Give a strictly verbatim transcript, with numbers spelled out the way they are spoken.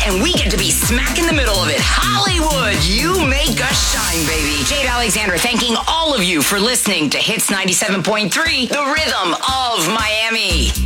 and we get to be smack in the middle of it. Hollywood, you make us shine, baby. Jade Alexander thanking all of you for listening to Hits ninety-seven point three, the rhythm of Miami.